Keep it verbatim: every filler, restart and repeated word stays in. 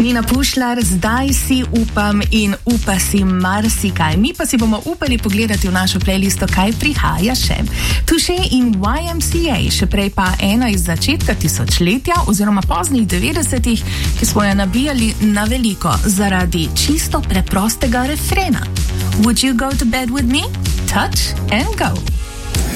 Nina Pušlar, zdaj si upam in upa si marsikaj. Mi pa si bomo upali pogledati v našo playlisto, kaj prihaja še. Tuše in Y M C A, še prej pa ena iz začetka tisočletja oziroma poznih devetdesetih, ki smo jo nabijali na veliko zaradi čisto preprostega refrena. Would you go to bed with me? Touch and go.